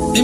Em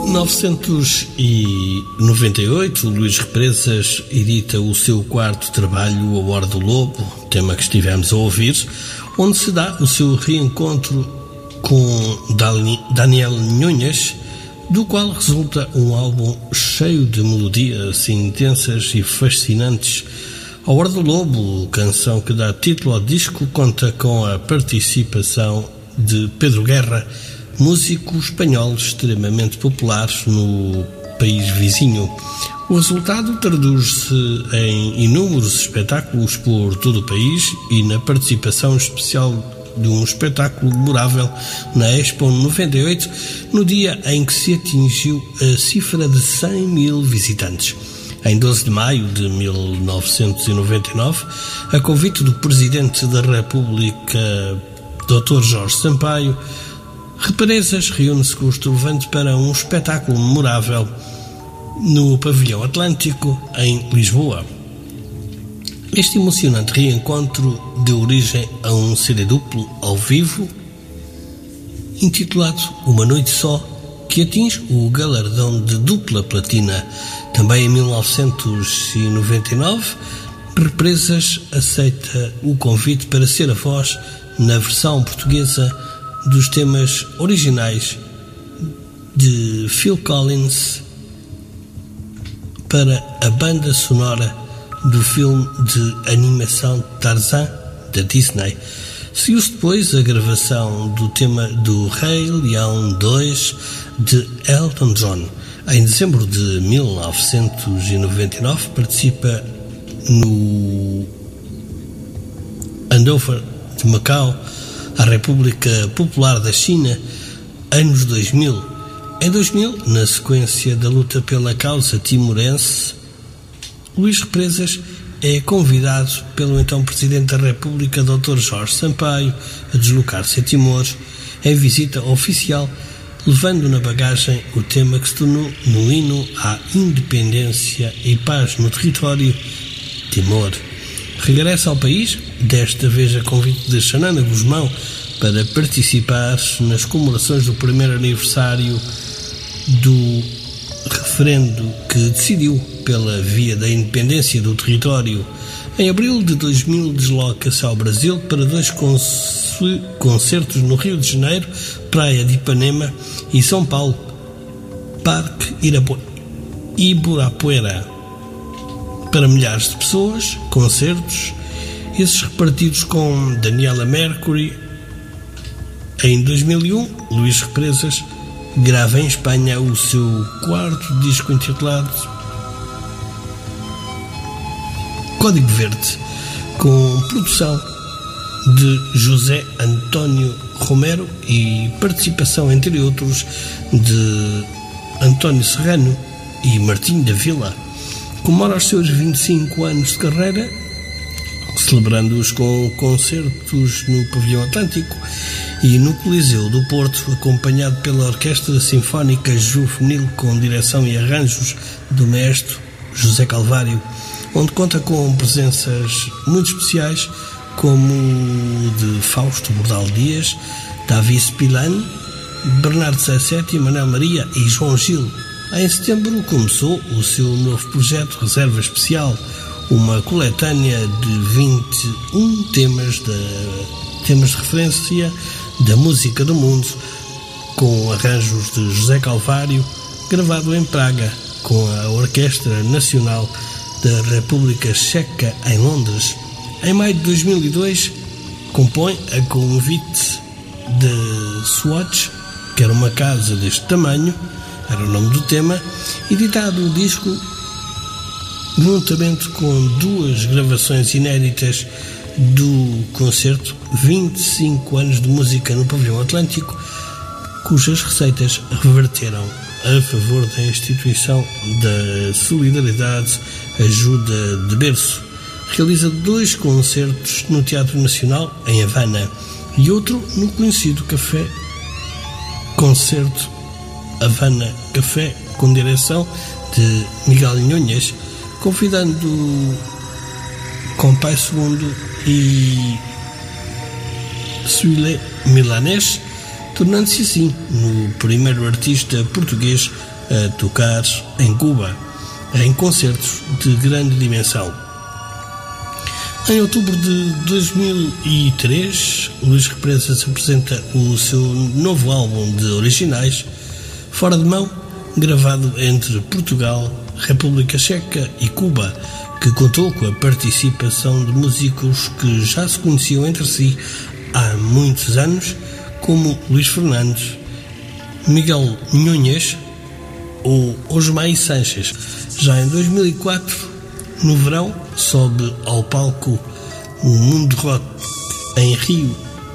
1998, Luís Represas edita o seu quarto trabalho, A Hora do Lobo, tema que estivemos a ouvir, onde se dá o seu reencontro com Daniel Nhonhas, do qual resulta um álbum cheio de melodias intensas e fascinantes. A Hora do Lobo, canção que dá título ao disco, conta com a participação de Pedro Guerra, músico espanhol extremamente popular no país vizinho. O resultado traduz-se em inúmeros espetáculos por todo o país e na participação especial de um espetáculo memorável na Expo 98, no dia em que se atingiu a cifra de 100 mil visitantes. Em 12 de maio de 1999, a convite do Presidente da República, Dr. Jorge Sampaio, Represas reúne-se com os Trovantes para um espetáculo memorável no Pavilhão Atlântico, em Lisboa. Este emocionante reencontro deu origem a um CD duplo ao vivo, intitulado Uma Noite Só, que atinge o galardão de dupla platina. Também em 1999, Represas aceita o convite para ser a voz na versão portuguesa dos temas originais de Phil Collins para a banda sonora do filme de animação Tarzan, da Disney. Seguiu-se depois a gravação do tema do Rei Leão 2 de Elton John. Em dezembro de 1999 participa no Handover de Macau, a República Popular da China, anos 2000. Em 2000, na sequência da luta pela causa timorense, Luís Represas é convidado pelo então Presidente da República, Dr. Jorge Sampaio, a deslocar-se a Timor em visita oficial, levando na bagagem o tema que se tornou no hino à independência e paz no território Timor. Regressa ao país, desta vez a convite de Xanana Gusmão, para participar nas comemorações do primeiro aniversário do referendo que decidiu pela via da independência do território. Em abril de 2000 desloca-se ao Brasil para 2 concertos no Rio de Janeiro, Praia de Ipanema e São Paulo, Parque Ibirapuera. Para milhares de pessoas, concertos, esses repartidos com Daniela Mercury. Em 2001, Luís Represas grava em Espanha o seu quarto disco intitulado Código Verde, com produção de José António Romero e participação, entre outros, de António Serrano e Martim da Vila. Comemora os seus 25 anos de carreira, celebrando-os com concertos no Pavilhão Atlântico e no Coliseu do Porto, acompanhado pela Orquestra Sinfónica Juvenil com direção e arranjos do maestro José Calvário, onde conta com presenças muito especiais como de Fausto Bordal Dias, Davi Spillan, Bernardo Sassetti, Manuel Maria e João Gil. Em setembro começou o seu novo projeto Reserva Especial, uma coletânea de 21 temas de referência da música do mundo, com arranjos de José Calvário, gravado em Praga, com a Orquestra Nacional da República Checa, em Londres. Em maio de 2002, compõe a convite de Swatch, que era uma casa deste tamanho, era o nome do tema, editado o disco juntamente com 2 gravações inéditas do concerto 25 anos de música no Pavilhão Atlântico, cujas receitas reverteram a favor da instituição da Solidariedade Ajuda de Berço. Realiza 2 concertos no Teatro Nacional, em Havana, e outro no conhecido Café Concerto Havana Café, com direção de Miguel Nhonhas, convidando Compai II e Suile Milanês, tornando-se assim no primeiro artista português a tocar em Cuba, em concertos de grande dimensão. Em outubro de 2003, Luís Represas apresenta o seu novo álbum de originais, Fora de Mão, gravado entre Portugal, República Checa e Cuba, que contou com a participação de músicos que já se conheciam entre si há muitos anos, como Luís Fernandes, Miguel Núñez ou Osmay Sanchez. Já em 2004, no verão, sobe ao palco o Mundo Rock em Rio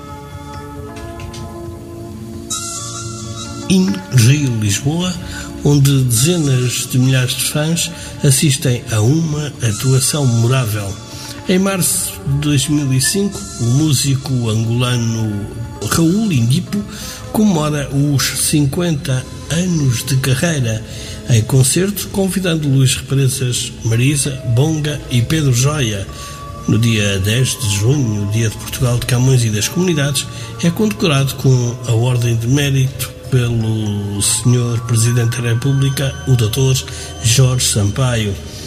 Lisboa, onde dezenas de milhares de fãs assistem a uma atuação memorável. Em março de 2005, o músico angolano Raul Indipo comemora os 50 anos de carreira em concerto, convidando Luís Represas, Marisa, Bonga e Pedro Joia. No dia 10 de junho, o Dia de Portugal de Camões e das Comunidades, é condecorado com a Ordem de Mérito pelo Sr. Presidente da República, o Dr. Jorge Sampaio.